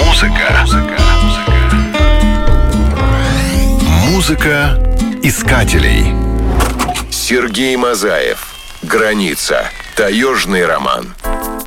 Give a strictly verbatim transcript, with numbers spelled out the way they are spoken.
Музыка. Музыка искателей. Сергей Мазаев. Граница. Таежный роман.